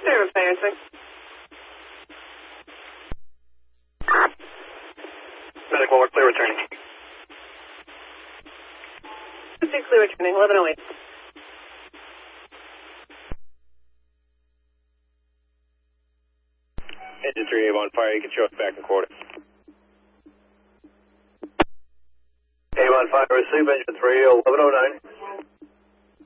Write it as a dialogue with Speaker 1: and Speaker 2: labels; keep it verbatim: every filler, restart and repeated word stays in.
Speaker 1: Service answering.
Speaker 2: Medic one, clear returning.
Speaker 1: six clear returning, eleven oh eight.
Speaker 2: Engine three Avon fire, you can show us back in quarter. Avon fire, receive engine three, eleven oh nine.